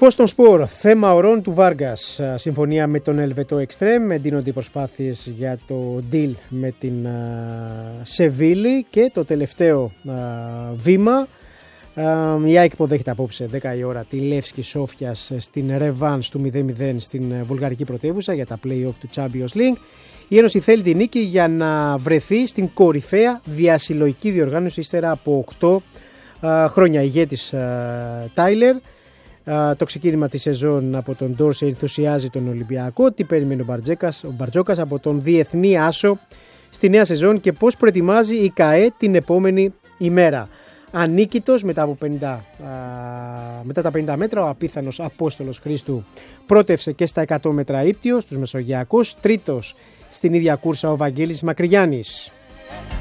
Φως των Σπορ, θέμα ορών του Βάργας. Συμφωνία με τον Ελβετό Εκστρέμ. Εντείνονται οι προσπάθειες για το deal με την Σεβίλη. Και το τελευταίο βήμα. Η ΑΕΚ υποδέχεται απόψε 10 η ώρα τη Λεύσκη Σόφιας στην ρεβάνς του 0-0 στην βουλγαρική πρωτεύουσα για τα play-off του Champions League. Η Ένωση θέλει τη νίκη για να βρεθεί στην κορυφαία διασυλλογική διοργάνωση ύστερα από 8 χρόνια. Ηγέτης Τάιλερ. Το ξεκίνημα της σεζόν από τον Ντόρσε ενθουσιάζει τον Ολυμπιακό. Τι περιμένει ο Μπαρτζόκας από τον διεθνή άσο στη νέα σεζόν και πώς προετοιμάζει η ΚΑΕ την επόμενη ημέρα. Ανίκητος μετά τα 50 μέτρα, ο απίθανος Απόστολος Χρήστου πρότευσε και στα 100 μέτρα ύπτιο στους Μεσογειακούς. Τρίτος στην ίδια κούρσα ο Βαγγέλης Μακρυγιάννης.